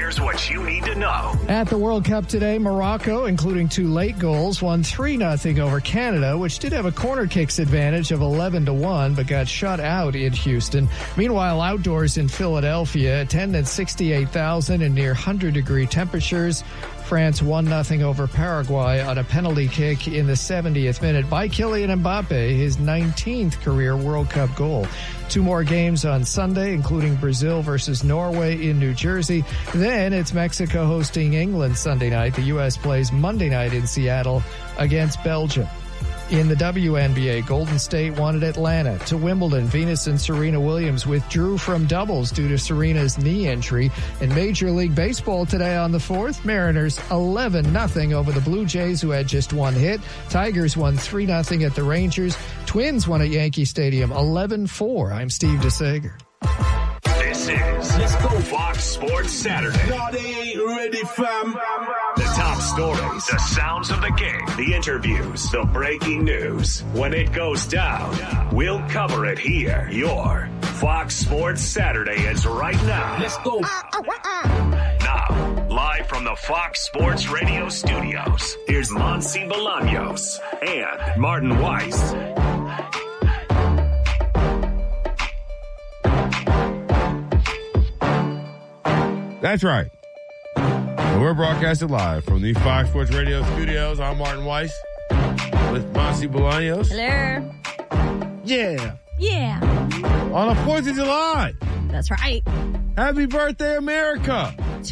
Here's what you need to know. At the World Cup today, Morocco, including 2 late goals, won 3-0 over Canada, which did have a corner kicks advantage of 11-1, but got shut out in Houston. Meanwhile, outdoors in Philadelphia, attendance 68,000 and near 100-degree temperatures. France 1-0 over Paraguay on a penalty kick in the 70th minute by Kylian Mbappe, his 19th career World Cup goal. 2 more games on Sunday, including Brazil versus Norway in New Jersey. Then it's Mexico hosting England Sunday night. The U.S. plays Monday night in Seattle against Belgium. In the WNBA, Golden State won at Atlanta. To Wimbledon, Venus and Serena Williams withdrew from doubles due to Serena's knee injury. In Major League Baseball today on the 4th, Mariners 11-0 over the Blue Jays, who had just 1 hit. Tigers won 3-0 at the Rangers. Twins won at Yankee Stadium 11-4. I'm Steve DeSager. This is Let's Go Fox Sports Saturday. No, they ain't ready, fam. The top stories, the sounds of the game, the interviews, the breaking news. When it goes down, we'll cover it here. Your Fox Sports Saturday is right now. Let's go. Now, live from the Fox Sports Radio studios, here's Monsi Bolaños and Martin Weiss. That's right. And we're broadcasting live from the Fox Sports Radio studios. I'm Martin Weiss with Monsi Bolaños. Hello. Yeah. Yeah. On the 4th of July. That's right. Happy birthday, America.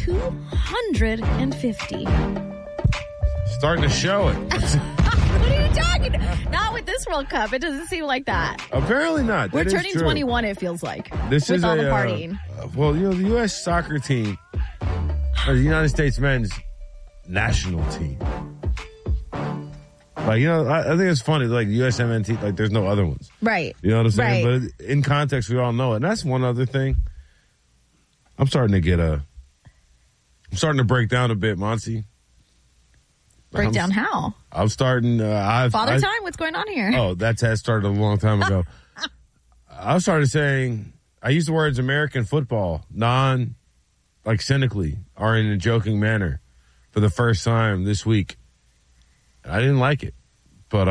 250. Starting to show it. What are you talking about? Not with this World Cup. It doesn't seem like that. Apparently not. We're That is turning true. 21, it feels like. This with is all the partying. Well, the U.S. soccer team, or the United States men's national team. Like, I think it's funny. Like, the USMNT, like, there's no other ones. Right. You know what I'm saying? Right. But in context, we all know it. And that's one other thing. I'm starting to break down a bit, Monty. Break down how? I'm starting. Father time? What's going on here? Oh, that has started a long time ago. I started saying, I use the words American football, cynically, or in a joking manner, for the first time this week. I didn't like it, but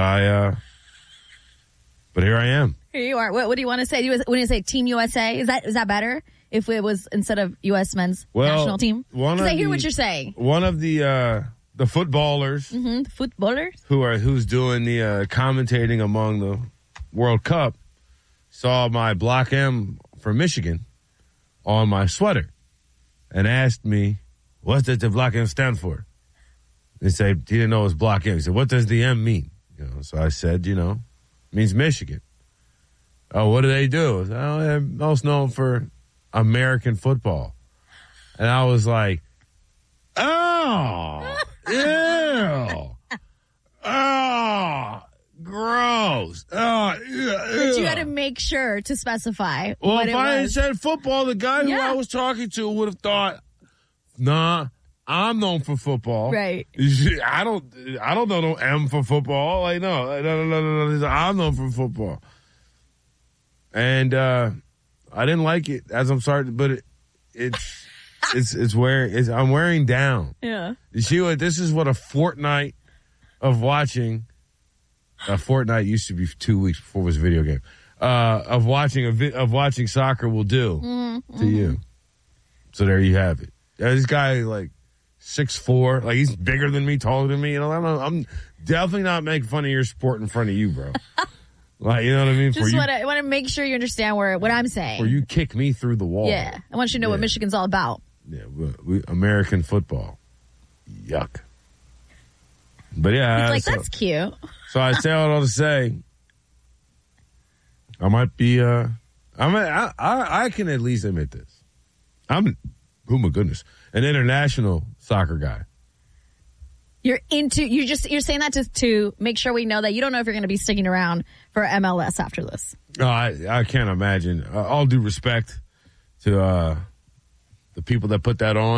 here I am. Here you are. What do you want to say? When you say Team USA, is that better? If it was instead of U.S. men's national team? Because I hear what you're saying. One of the footballers, The footballers, who's doing the commentating among the World Cup, saw my Block M for Michigan on my sweater and asked me, what does the Block M stand for? They say, he didn't know it was Block M. He said, what does the M mean? So I said, it means Michigan. Oh, what do they do? I said, they're most known for American football. And I was like, oh, ew. Oh, gross. Oh, but you had to make sure to specify. Well, what if it I had was. said football, the guy who I was talking to would have thought, nah, I'm known for football. Right. I don't know no M for football. Like, no. I'm known for football. And I didn't like it, as I'm sorry, but I'm wearing down. Yeah. You see what this is? What a fortnight of watching. A fortnight used to be 2 weeks before it was a video game. Of watching soccer will do to you. So there you have it. This guy, like 6'4", like he's bigger than me, taller than me. I'm definitely not making fun of your sport in front of you, bro. Like, you know what I mean? Just want to make sure you understand what I'm saying. Or you kick me through the wall. Yeah. I want you to know what Michigan's all about. Yeah, American football. Yuck. But yeah. He's like, that's cute. So I say all to say, I might be, I can at least admit this. I'm, oh my goodness, an international soccer guy. You're saying that to make sure we know that you don't know if you're going to be sticking around for MLS after this. No, I can't imagine. All due respect to the people that put that on.